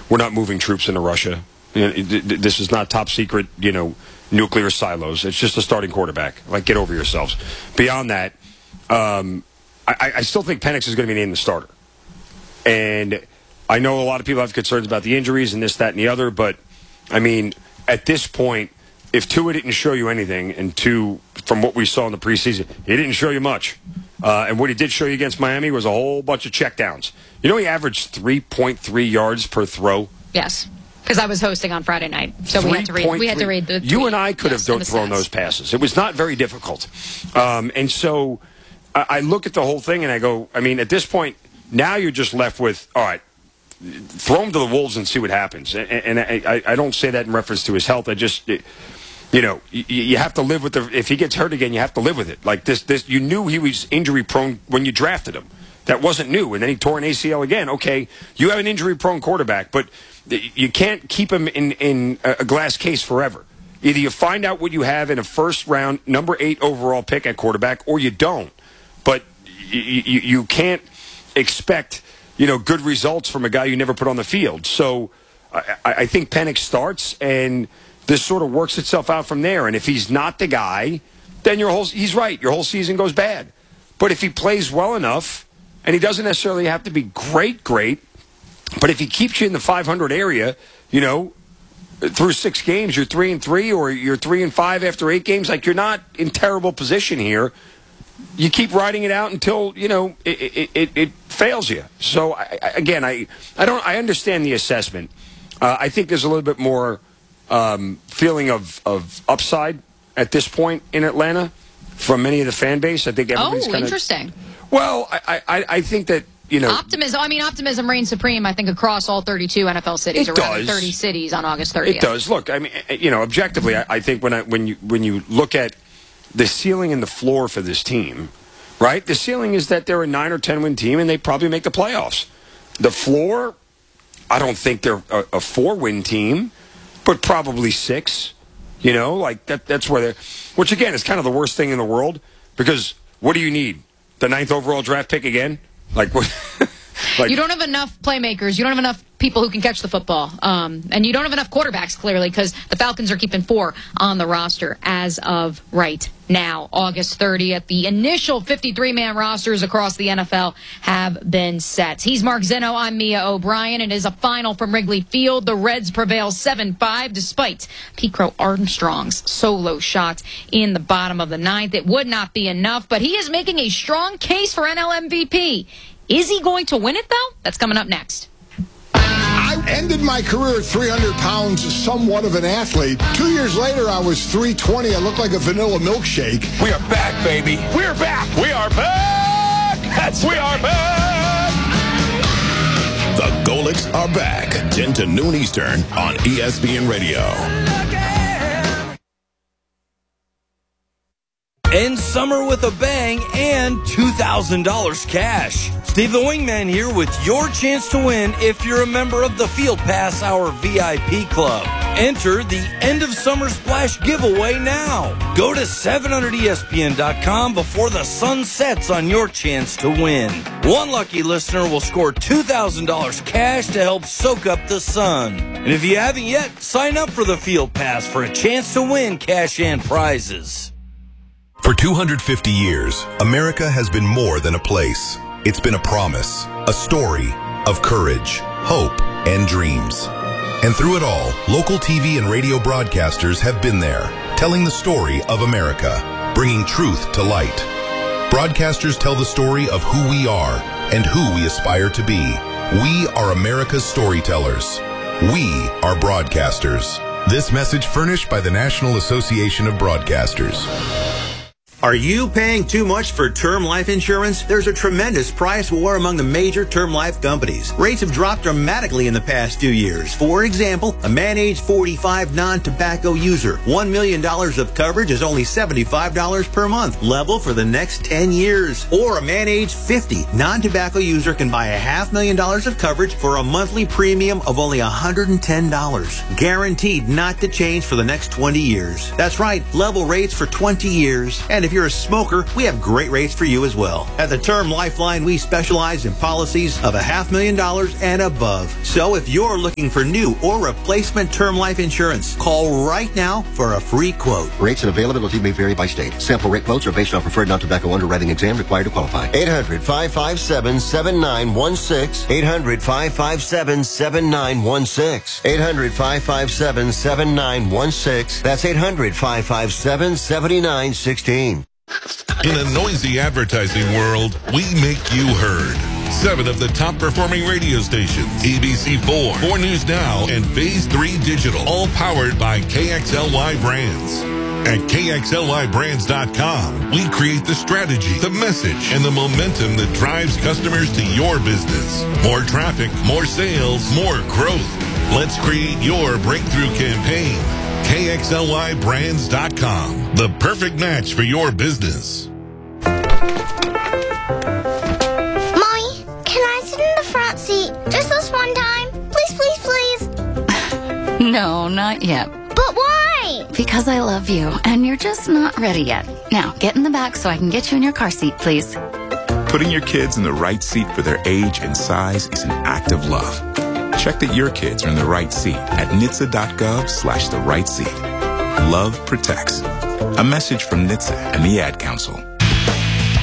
we're not moving troops into Russia. This is not top secret, nuclear silos. It's just a starting quarterback. Like, get over yourselves. Beyond that, I still think Penix is going to be named the starter. And I know a lot of people have concerns about the injuries and this, that, and the other, but, I mean, at this point, if Tua didn't show you anything, and from what we saw in the preseason, he didn't show you much. And what he did show you against Miami was a whole bunch of checkdowns. He averaged 3.3 yards per throw. Yes, because I was hosting on Friday night, so we had to read the tweet. You and I could have thrown those passes. It was not very difficult. And so I look at the whole thing and I go, I mean, at this point, now you're just left with, all right, throw him to the wolves and see what happens. And I don't say that in reference to his health. I just, you have to live with if he gets hurt again, you have to live with it. Like this, you knew he was injury prone when you drafted him. That wasn't new. And then he tore an ACL again. Okay, you have an injury prone quarterback, but you can't keep him in a glass case forever. Either you find out what you have in a first round, number 8 overall pick at quarterback, or you don't. But you can't expect, good results from a guy you never put on the field. So I think Penix starts, and this sort of works itself out from there. And if he's not the guy, then he's right. Your whole season goes bad. But if he plays well enough, and he doesn't necessarily have to be great, but if he keeps you in the 500 area, through 6 games, you're 3-3, or you're 3-5 after 8 games. Like, you're not in terrible position here. You keep riding it out until it fails you. So I understand the assessment. I think there's a little bit more feeling of upside at this point in Atlanta from many of the fan base. I think everybody's interesting. Well, I think that optimism. I mean, optimism reigns supreme. I think across all 32 NFL cities, or rather 30 cities, on August 30th. It does. Look, I mean, objectively, I think when you look at the ceiling and the floor for this team, right? The ceiling is that they're a 9 or 10 win team, and they probably make the playoffs. The floor, I don't think they're a 4-win team, but probably 6. Like that's where they're. Which again is kind of the worst thing in the world, because what do you need? The 9th overall draft pick again? Like what? You don't have enough playmakers. You don't have enough people who can catch the football. And you don't have enough quarterbacks, clearly, because the Falcons are keeping 4 on the roster as of right now, August 30th. The initial 53-man rosters across the NFL have been set. He's Mark Zinno. I'm Mia O'Brien. It is a final from Wrigley Field. The Reds prevail 7-5 despite Pete Crow Armstrong's solo shot in the bottom of the 9th. It would not be enough, but he is making a strong case for NL MVP. Is he going to win it, though? That's coming up next. I ended my career at 300 pounds, somewhat of an athlete. 2 years later, I was 320. I looked like a vanilla milkshake. We are back, baby. We're back. We are back. We are back. The Golics are back. 10 to noon Eastern on ESPN Radio. End summer with a bang and $2,000 cash. Steve the Wingman here with your chance to win if you're a member of the Field Pass Hour VIP Club. Enter the End of Summer Splash giveaway now. Go to 700ESPN.com before the sun sets on your chance to win. One lucky listener will score $2,000 cash to help soak up the sun. And if you haven't yet, sign up for the Field Pass for a chance to win cash and prizes. For 250 years, America has been more than a place. It's been a promise, a story of courage, hope, and dreams. And through it all, local TV and radio broadcasters have been there, telling the story of America, bringing truth to light. Broadcasters tell the story of who we are and who we aspire to be. We are America's storytellers. We are broadcasters. This message furnished by the National Association of Broadcasters. Are you paying too much for term life insurance? There's a tremendous price war among the major term life companies. Rates have dropped dramatically in the past few years. For example, a man age 45 non-tobacco user, $1 million of coverage is only $75 per month, level for the next 10 years. Or a man age 50 non-tobacco user can buy $500,000 of coverage for a monthly premium of only $110, guaranteed not to change for the next 20 years. That's right, level rates for 20 years. And if you're a smoker, we have great rates for you as well. At the Term Lifeline, we specialize in policies of $500,000 and above. So if you're looking for new or replacement term life insurance, call right now for a free quote. Rates and availability may vary by state. Sample rate quotes are based on preferred non-tobacco underwriting exam required to qualify. 800-557-7916. 800-557-7916. 800-557-7916. That's 800-557-7916. In a noisy advertising world, we make you heard. 7 of the top performing radio stations, ABC4, 4 News Now, and Phase 3 Digital, all powered by KXLY Brands. At KXLYBrands.com, we create the strategy, the message, and the momentum that drives customers to your business. More traffic, more sales, more growth. Let's create your breakthrough campaign. KXLYBrands.com, the perfect match for your business. Mommy, can I sit in the front seat just this one time? Please, please, please. No, not yet. But why? Because I love you, and you're just not ready yet. Now, get in the back so I can get you in your car seat, please. Putting your kids in the right seat for their age and size is an act of love. Check that your kids are in the right seat at NHTSA.gov/the right seat. Love protects. A message from NHTSA and the Ad Council.